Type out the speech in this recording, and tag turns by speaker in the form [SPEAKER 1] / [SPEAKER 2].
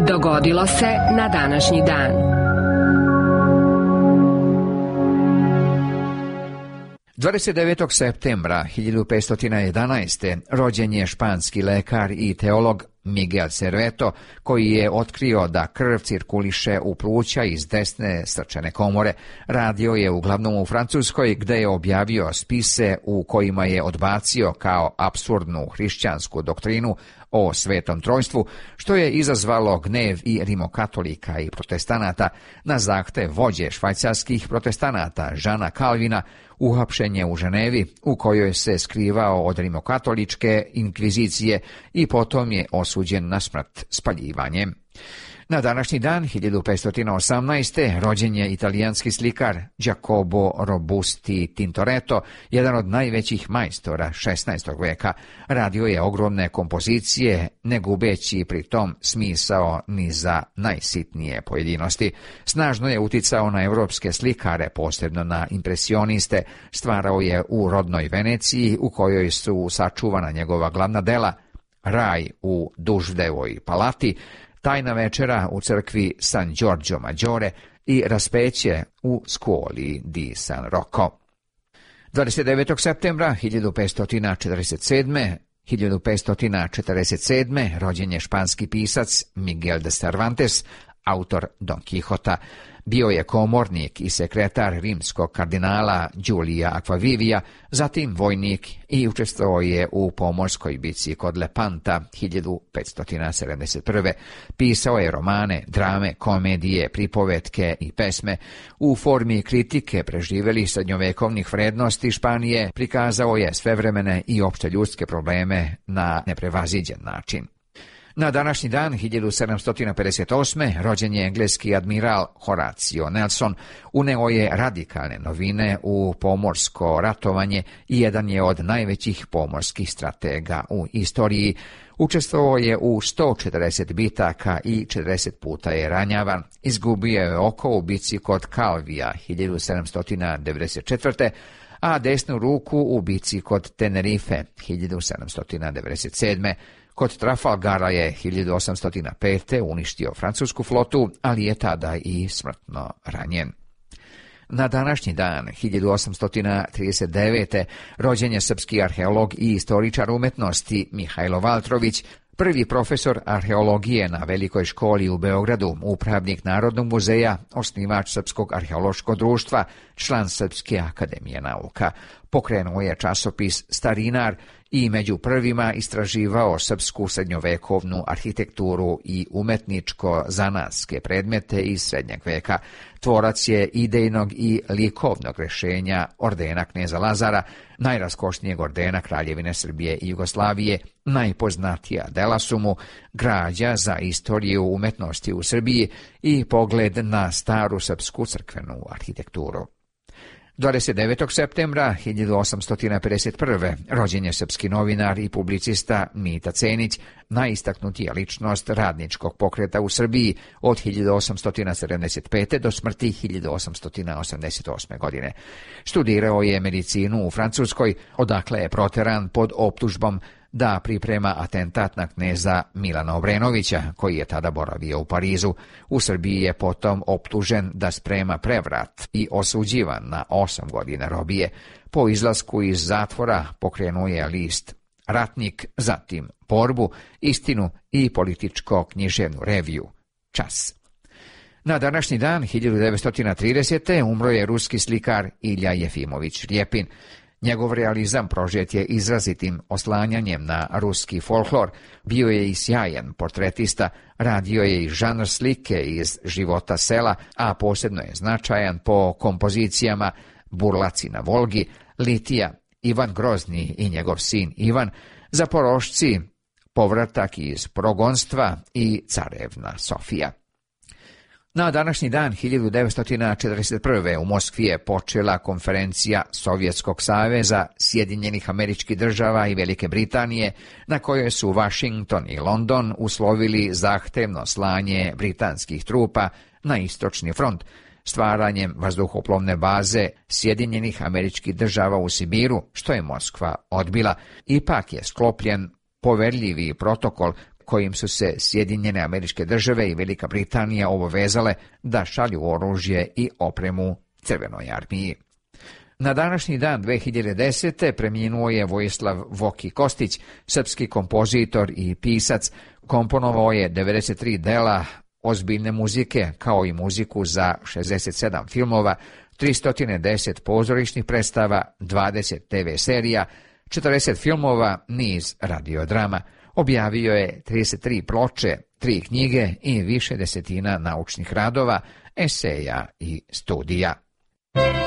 [SPEAKER 1] Dogodilo se na današnji dan.
[SPEAKER 2] ...29. septembra 1511. rođen je španski lekar i teolog Miguel Serveto, koji je otkrio da krv cirkuliše u pluća iz desne srčane komore. Radio je uglavnom u Francuskoj, gde je objavio spise u kojima je odbacio kao apsurdnu hrišćansku doktrinu o Svetom Trojstvu, što je izazvalo gnev i rimokatolika i protestanata. Na zahtev vođe švajcarskih protestanata Žana Kalvina uhapšen je u Ženevi, u kojoj se skrivao od rimokatoličke inkvizicije, i potom je osuđen na smrt spaljivanjem. Na današnji dan, 1518. rođen je italijanski slikar Jacopo Robusti Tintoretto, jedan od najvećih majstora 16. veka. Radio je ogromne kompozicije, ne gubeći pri tom smisao ni za najsitnije pojedinosti. Snažno je uticao na evropske slikare, posebno na impresioniste. Stvarao je u rodnoj Veneciji, u kojoj su sačuvana njegova glavna dela: Raj u Duždevoj palati, Tajna večera u crkvi San Giorgio Maggiore i Raspeće u Scuoli di San Rocco. 29. septembra 1547. rođen je španski pisac Miguel de Cervantes, autor Don Quixota. Bio je komornik i sekretar rimskog kardinala Giulia Acquavivia, zatim vojnik i učestvovao je u pomorskoj bici kod Lepanta 1571. Pisao je romane, drame, komedije, pripovetke i pesme. U formi kritike preživelih srednjovekovnih vrednosti Španije prikazao je svevremene i opšte ljudske probleme na neprevaziđen način. Na današnji dan, 1758. rođen je engleski admiral Horatio Nelson. Uneo je radikalne novine u pomorsko ratovanje i jedan je od najvećih pomorskih stratega u istoriji. Učestvovao je u 140 bitaka i 40 puta je ranjavan. Izgubio je oko u bici kod Calvija 1794. a desnu ruku u bici kod Tenerife 1797. Kod Trafalgara je 1805. uništio francusku flotu, ali je tada i smrtno ranjen. Na današnji dan, 1839. rođen je srpski arheolog i istoričar umetnosti Mihajlo Valtrović, prvi profesor arheologije na Velikoj školi u Beogradu, upravnik Narodnog muzeja, osnivač Srpskog arheološkog društva, član Srpske akademije nauka. Pokrenuo je časopis Starinar i među prvima istraživao srpsku srednjovekovnu arhitekturu i umetničko-zanatske predmete iz srednjeg veka. Tvorac je idejnog i likovnog rešenja ordena kneza Lazara, najraskošnijeg ordena Kraljevine Srbije i Jugoslavije. Najpoznatija dela su mu Građa za istoriju umetnosti u Srbiji i Pogled na staru srpsku crkvenu arhitekturu. 29. septembra 1851. rođen je srpski novinar i publicista Mita Cenić, najistaknutija ličnost radničkog pokreta u Srbiji od 1875. do smrti 1888. godine. Studirao je medicinu u Francuskoj, odakle je proteran pod optužbom da priprema atentat na kneza Milana Obrenovića, koji je tada boravio u Parizu. U Srbiji je potom optužen da sprema prevrat i osuđivan na 8 godina robije. Po izlasku iz zatvora pokrenuo je list Ratnik, zatim Borbu, Istinu i političko-književnu reviju Čas. Na današnji dan, 1930. umro je ruski slikar Ilja Jefimović Rjepin. Njegov realizam prožet je izrazitim oslanjanjem na ruski folklor, bio je i sjajan portretista, radio je i žanr slike iz života sela, a posebno je značajan po kompozicijama Burlaci na Volgi, Litija, Ivan Grozni i njegov sin Ivan, Zaporošci, Povratak iz progonstva i Carevna Sofija. Na današnji dan, 1941. u Moskvi je počela konferencija Sovjetskog saveza, Sjedinjenih Američkih Država i Velike Britanije, na kojoj su Washington i London uslovili zahtevno slanje britanskih trupa na istočni front, stvaranjem vazduhoplovne baze Sjedinjenih Američkih Država u Sibiru, što je Moskva odbila. Ipak je sklopljen poverljivi protokol kojim su se Sjedinjene Američke Države i Velika Britanija obavezale da šalju oružje i opremu Crvenoj armiji. Na današnji dan 2010. preminuo je Vojislav Voki Kostić, srpski kompozitor i pisac. Komponovao je 93 dela ozbiljne muzike, kao i muziku za 67 filmova, 310 pozorišnih predstava, 20 TV serija, 40 filmova, niz radiodrama. Objavio je 33 ploče, 3 knjige i više desetina naučnih radova, eseja i studija.